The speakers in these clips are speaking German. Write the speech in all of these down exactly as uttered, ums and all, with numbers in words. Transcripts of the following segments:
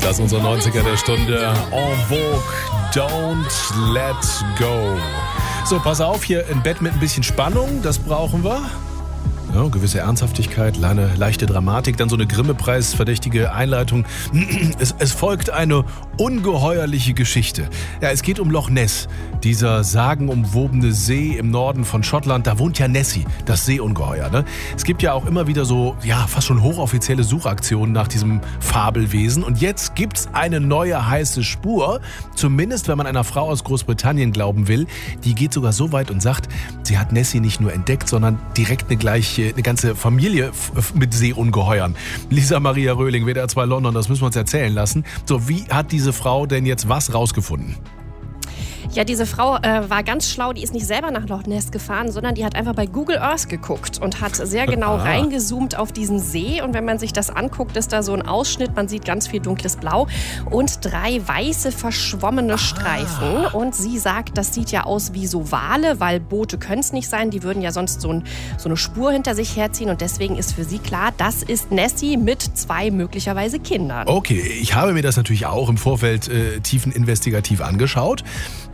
Das ist unser neunziger der Stunde. En Vogue, Don't Let Go. So, pass auf, hier ein Bett mit ein bisschen Spannung, das brauchen wir. Ja, gewisse Ernsthaftigkeit, eine leichte Dramatik, dann so eine Grimme-Preis-verdächtige Einleitung. Es, es folgt eine ungeheuerliche Geschichte. Ja, es geht um Loch Ness, dieser sagenumwobene See im Norden von Schottland. Da wohnt ja Nessie, das Seeungeheuer. Ne? Es gibt ja auch immer wieder so, ja, fast schon hochoffizielle Suchaktionen nach diesem Fabelwesen. Und jetzt gibt's eine neue heiße Spur, zumindest wenn man einer Frau aus Großbritannien glauben will. Die geht sogar so weit und sagt, sie hat Nessie nicht nur entdeckt, sondern direkt eine gleiche eine ganze Familie mit Seeungeheuern. Lisa Maria Röhling, W D R zwei London, das müssen wir uns erzählen lassen. So, wie hat diese Frau denn jetzt was rausgefunden? Ja, diese Frau äh, war ganz schlau, die ist nicht selber nach Loch Ness gefahren, sondern die hat einfach bei Google Earth geguckt und hat sehr genau ah. reingezoomt auf diesen See. Und wenn man sich das anguckt, ist da so ein Ausschnitt, man sieht ganz viel dunkles Blau und drei weiße, verschwommene ah. Streifen. Und sie sagt, das sieht ja aus wie so Wale, weil Boote können es nicht sein, die würden ja sonst so, ein, so eine Spur hinter sich herziehen. Und deswegen ist für sie klar, das ist Nessie mit zwei möglicherweise Kindern. Okay, ich habe mir das natürlich auch im Vorfeld äh, tiefeninvestigativ angeschaut.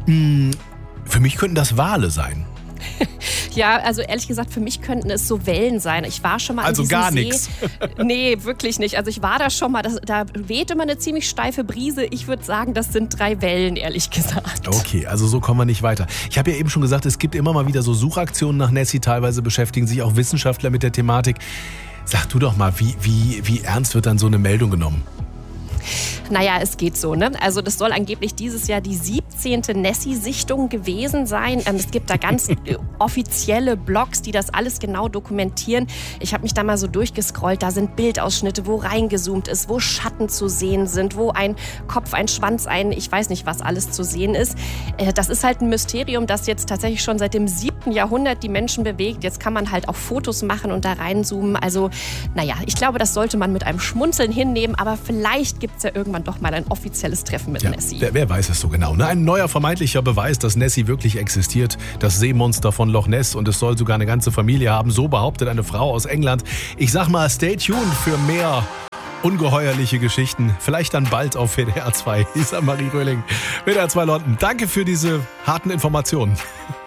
Für mich könnten das Wale sein. Ja, also ehrlich gesagt, für mich könnten es so Wellen sein. Ich war schon mal also an diesem gar See. nichts. Nee, wirklich nicht. Also ich war da schon mal, das, da weht immer eine ziemlich steife Brise. Ich würde sagen, das sind drei Wellen, ehrlich gesagt. Okay, also so kommen wir nicht weiter. Ich habe ja eben schon gesagt, es gibt immer mal wieder so Suchaktionen nach Nessie. Teilweise beschäftigen sich auch Wissenschaftler mit der Thematik. Sag du doch mal, wie, wie, wie ernst wird dann so eine Meldung genommen? Naja, es geht so, ne? Also das soll angeblich dieses Jahr die siebzehnte Nessie-Sichtung gewesen sein. Ähm, es gibt da ganz offizielle Blogs, die das alles genau dokumentieren. Ich habe mich da mal so durchgescrollt. Da sind Bildausschnitte, wo reingezoomt ist, wo Schatten zu sehen sind, wo ein Kopf, ein Schwanz, ein, ich weiß nicht, was alles zu sehen ist. Äh, das ist halt ein Mysterium, das jetzt tatsächlich schon seit dem siebten Jahrhundert die Menschen bewegt. Jetzt kann man halt auch Fotos machen und da reinzoomen. Also, naja, ich glaube, das sollte man mit einem Schmunzeln hinnehmen. Aber vielleicht gibt es ja irgendwann doch mal ein offizielles Treffen mit ja, Nessie. Wer, wer weiß es so genau. Ne? Ein neuer vermeintlicher Beweis, dass Nessie wirklich existiert. Das Seemonster von Loch Ness und es soll sogar eine ganze Familie haben. So behauptet eine Frau aus England. Ich sag mal, stay tuned für mehr ungeheuerliche Geschichten. Vielleicht dann bald auf W D R zwei. Lisa Marie Röhling, W D R zwei London. Danke für diese harten Informationen.